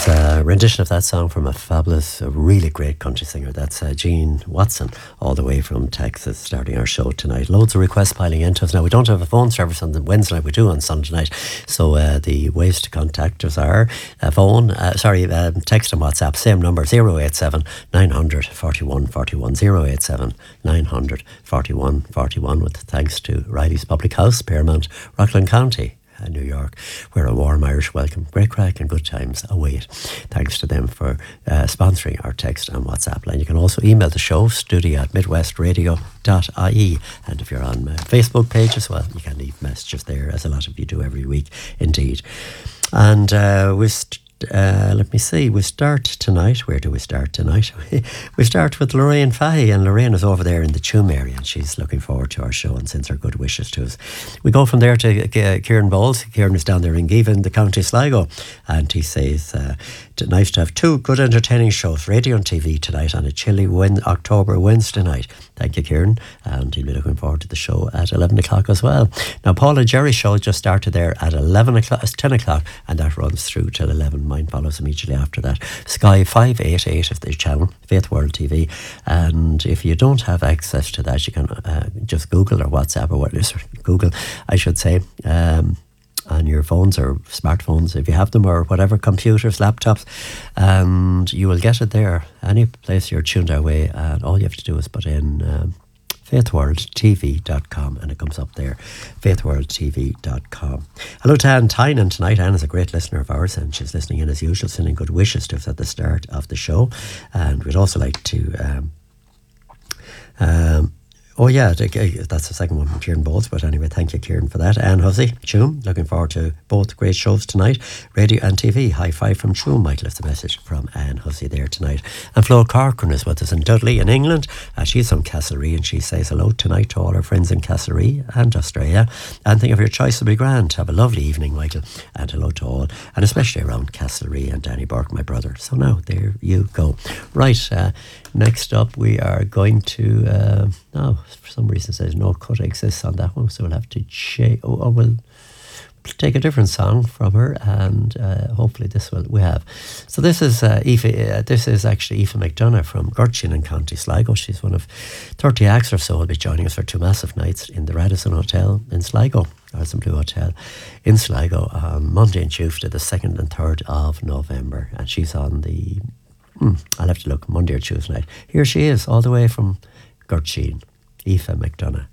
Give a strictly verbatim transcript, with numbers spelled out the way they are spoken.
was a rendition of that song from a fabulous, a really great country singer. That's uh, Gene Watson, all the way from Texas, starting our show tonight. Loads of requests piling into us. Now, we don't have a phone service on the Wednesday night, we do on Sunday night. So uh, the ways to contact us are uh, phone, uh, sorry, uh, text and WhatsApp, same number, zero eight seven nine hundred forty-one forty-one, zero eight seven nine hundred forty-one forty-one, with thanks to Riley's Public House, Paramount, Rockland County, New York, where a warm Irish welcome, great crack and good times await. Thanks to them for uh, sponsoring our text and WhatsApp line. You can also email the show, studio at midwestradio dot I E, and if you're on my Facebook page as well, you can leave messages there, as a lot of you do every week indeed. And uh, we st- Uh, let me see, we start tonight. Where do we start tonight? We start with Lorraine Fahey, and Lorraine is over there in the Tuam area, and she's looking forward to our show and sends her good wishes to us. We go from there to uh, Kieran Bowles. Kieran is down there in Given, the County Sligo, and he says uh, it's nice to have two good entertaining shows, radio and T V, tonight on a chilly win- October Wednesday night. Thank you, Kieran, and he'll be looking forward to the show at eleven o'clock as well. Now, Paul and Jerry's show just started there at eleven o'clock, it's ten o'clock, and that runs through till eleven. Mine follows immediately after that. Sky five eighty-eight of the channel, Faith World T V, and if you don't have access to that, you can uh, just Google or WhatsApp or what is Google, I should say, um, on your phones or smartphones, if you have them, or whatever, computers, laptops, and you will get it there. Any place you're tuned our way, and all you have to do is put in um, faith world t v dot com, and it comes up there, faith world t v dot com. Hello to Anne Tynan tonight. Anne is a great listener of ours, and she's listening in as usual, sending good wishes to us at the start of the show. And we'd also like to um, um, Oh yeah, that's the second one from Kieran Bowles, but anyway, thank you, Kieran, for that. Anne Hussey, Tuam, looking forward to both great shows tonight, radio and T V. High five from Tuam. Michael left a message from Anne Hussey there tonight. And Flo Corcoran is with us in Dudley in England. Uh, she's from Castlerea, and she says hello tonight to all our friends in Castlerea and Australia. And think of your choice will be grand. Have a lovely evening, Michael, and hello to all, and especially around Castlerea and Danny Burke, my brother. So now, there you go. Right, uh, next up we are going to... Uh, oh, for some reason it says no cut exists on that one, so we'll have to change. Oh, oh, we'll take a different song from her, and uh, hopefully this will we have. So this is uh, Aoife, uh, this is actually Aoife McDonough from Gurchin in County Sligo. She's one of thirty acts or so who'll be joining us for two massive nights in the Radisson Hotel in Sligo, Radisson Blue Hotel in Sligo, on Monday and Tuesday, the second and third of November. And she's on the, hmm, I'll have to look, Monday or Tuesday night. Here she is, all the way from Gurchin, Aoife McDonough.